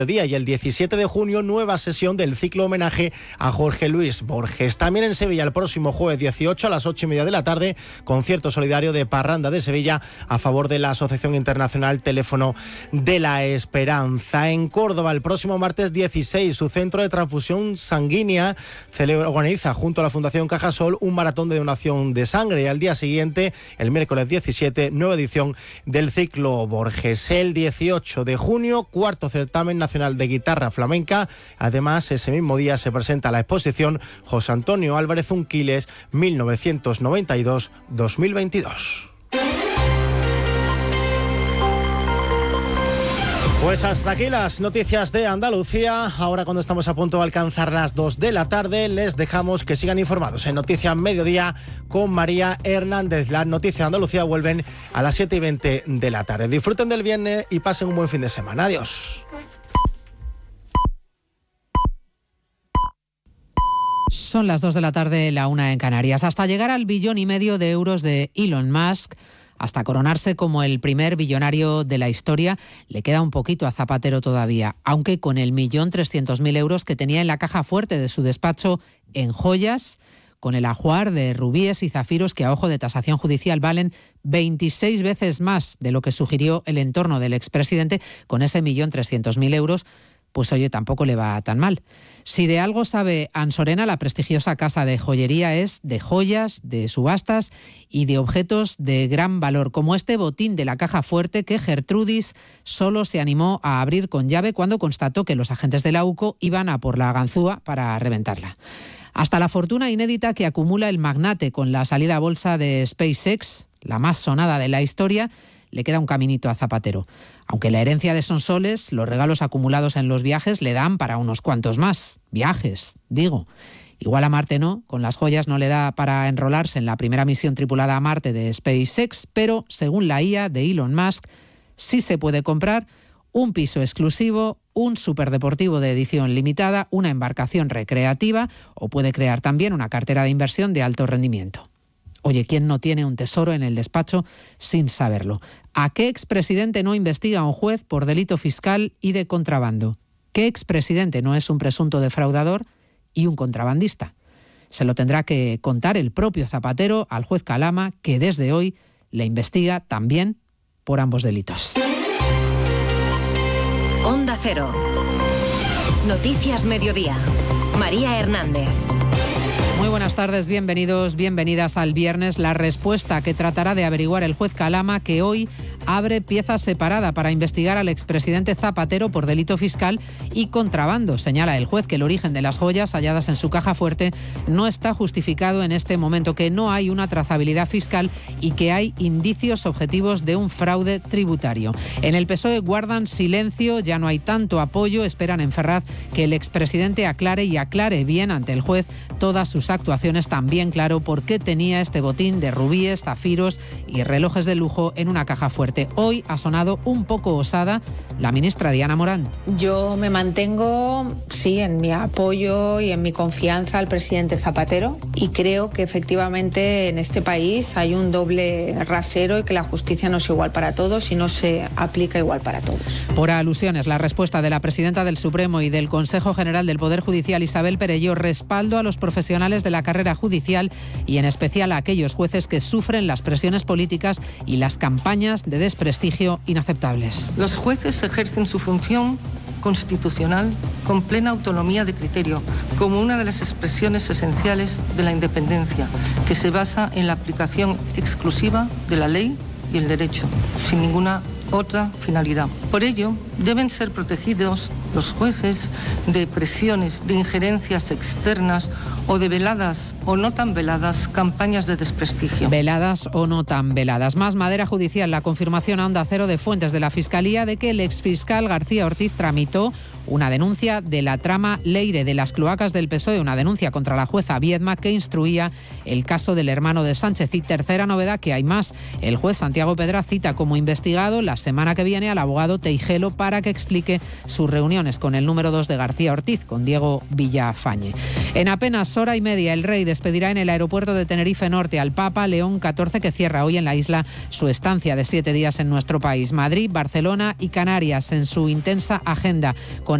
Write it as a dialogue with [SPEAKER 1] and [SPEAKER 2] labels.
[SPEAKER 1] día, y el 17 de junio nueva sesión del ciclo homenaje a Jorge Luis Borges. También en Sevilla el próximo jueves 18 a las 8:30 de la tarde, concierto solidario de Parranda de Sevilla a favor de la Asociación Internacional Teléfono de la Esperanza. En Córdoba el próximo martes 16 su centro de transfusión sanguínea organiza junto a la Fundación Cajasol un maratón de donación de sangre, y al día siguiente, el miércoles 17, nueva edición del ciclo Borges. El 18 de junio, cuarto certamen nacional de guitarra flamenca. Además, ese mismo día se presenta la exposición José Antonio Álvarez Unquiles 1992-2022. Pues hasta aquí las noticias de Andalucía. Ahora, cuando estamos a punto de alcanzar las 2 de la tarde, les dejamos que sigan informados en Noticias Mediodía con María Hernández. Las noticias de Andalucía vuelven a las 7:20 de la tarde. Disfruten del viernes y pasen un buen fin de semana. Adiós.
[SPEAKER 2] Son las 2 de la tarde, la 1 en Canarias. Hasta llegar al 1,5 billón de euros de Elon Musk, hasta coronarse como el primer billonario de la historia, le queda un poquito a Zapatero todavía, aunque con el 1.300.000 euros que tenía en la caja fuerte de su despacho en joyas, con el ajuar de rubíes y zafiros que a ojo de tasación judicial valen 26 veces más de lo que sugirió el entorno del expresidente, con ese 1.300.000 euros, pues oye, tampoco le va tan mal. Si de algo sabe Ansorena, la prestigiosa casa de joyería, es de joyas, de subastas y de objetos de gran valor, como este botín de la caja fuerte que Gertrudis solo se animó a abrir con llave cuando constató que los agentes de la UCO iban a por la ganzúa para reventarla. Hasta la fortuna inédita que acumula el magnate con la salida a bolsa de SpaceX, la más sonada de la historia, le queda un caminito a Zapatero. Aunque la herencia de Sonsoles, los regalos acumulados en los viajes le dan para unos cuantos más. Viajes, digo. Igual a Marte no, con las joyas no le da para enrolarse en la primera misión tripulada a Marte de SpaceX, pero según la IA de Elon Musk, sí se puede comprar un piso exclusivo, un superdeportivo de edición limitada, una embarcación recreativa, o puede crear también una cartera de inversión de alto rendimiento. Oye, ¿quién no tiene un tesoro en el despacho sin saberlo? ¿A qué expresidente no investiga un juez por delito fiscal y de contrabando? ¿Qué expresidente no es un presunto defraudador y un contrabandista? Se lo tendrá que contar el propio Zapatero al juez Calama, que desde hoy le investiga también por ambos delitos.
[SPEAKER 3] Onda Cero. Noticias Mediodía. María Hernández.
[SPEAKER 2] Muy buenas tardes, bienvenidos, bienvenidas al viernes. La respuesta que tratará de averiguar el juez Calama, que hoy abre pieza separada para investigar al expresidente Zapatero por delito fiscal y contrabando. Señala el juez que el origen de las joyas halladas en su caja fuerte no está justificado en este momento, que no hay una trazabilidad fiscal y que hay indicios objetivos de un fraude tributario. En el PSOE guardan silencio, ya no hay tanto apoyo, esperan en Ferraz que el expresidente aclare bien ante el juez todas sus actuaciones, también claro por qué tenía este botín de rubíes, zafiros y relojes de lujo en una caja fuerte. Hoy ha sonado un poco osada la ministra Diana Morán.
[SPEAKER 4] Yo me mantengo, sí, en mi apoyo y en mi confianza al presidente Zapatero, y creo que efectivamente en este país hay un doble rasero y que la justicia no es igual para todos y no se aplica igual para todos.
[SPEAKER 2] Por alusiones, la respuesta de la presidenta del Supremo y del Consejo General del Poder Judicial, Isabel Perelló, respaldo a los profesionales de la carrera judicial y en especial a aquellos jueces que sufren las presiones políticas y las campañas de desprestigio inaceptables.
[SPEAKER 5] Los jueces ejercen su función constitucional con plena autonomía de criterio, como una de las expresiones esenciales de la independencia, que se basa en la aplicación exclusiva de la ley y el derecho, sin ninguna otra finalidad. Por ello, deben ser protegidos los jueces de presiones, de injerencias externas o de veladas o no tan veladas campañas de desprestigio.
[SPEAKER 2] Veladas o no tan veladas. Más madera judicial. La confirmación a Onda Cero de fuentes de la Fiscalía de que el exfiscal García Ortiz tramitó una denuncia de la trama Leire de las cloacas del PSOE, una denuncia contra la jueza Viedma que instruía el caso del hermano de Sánchez. Y tercera novedad, que hay más. El juez Santiago Pedraz cita como investigado la semana que viene al abogado Teijelo para que explique sus reuniones con el número 2 de García Ortiz, con Diego Villafañe. En apenas hora y media, el rey despedirá en el aeropuerto de Tenerife Norte al Papa León XIV, que cierra hoy en la isla su estancia de 7 días en nuestro país. Madrid, Barcelona y Canarias en su intensa agenda, con